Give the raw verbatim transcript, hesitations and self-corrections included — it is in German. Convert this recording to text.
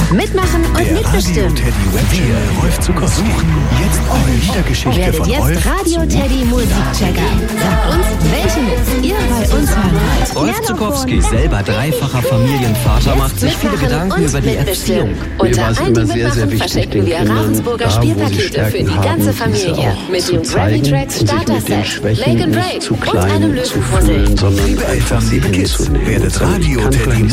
Mitmachen und Der mitbestimmen. Radio Teddy Webchannel Rolf Zukowski. Jetzt eure Liedergeschichte Werdet von jetzt Rolf Radio Teddy Musikchecker. Sagt uns, welche Hits ihr bei uns hören wollt. Rolf Zukowski, selber dreifacher Familienvater, macht sich viele Gedanken über die Erziehung. Unter all die Mitmachen verschenken wir Ravensburger Spielpakete für die ganze Familie. Mit dem Grammy Tracks Starter Set, Make and Break und einem Löwenpuzzle. Liebe Eltern, liebe Kids, werdet Radio Teddy